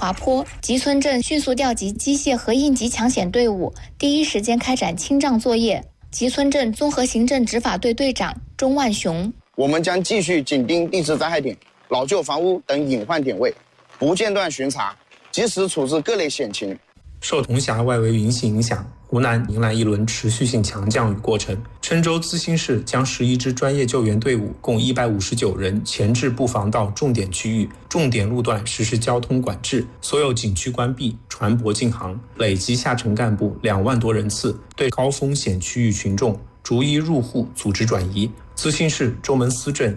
滑坡，吉村镇迅速调集机械和应急抢险队伍，第一时间开展清障作业。吉村镇综合行政执法队队长钟万雄： 我们将继续紧盯地质灾害点、老旧房屋等隐患点位，不间断巡查，及时处置各类险情。 受铜峡外围云系影响，湖南迎来一轮持续性强降雨过程。郴州资兴市将11支专业救援队伍共159人前置布防到重点区域、重点路段实施交通管制，所有景区关闭，船舶禁航，累计下沉干部2万多人次，对高风险区域群众逐一入户组织转移。资兴市周门司镇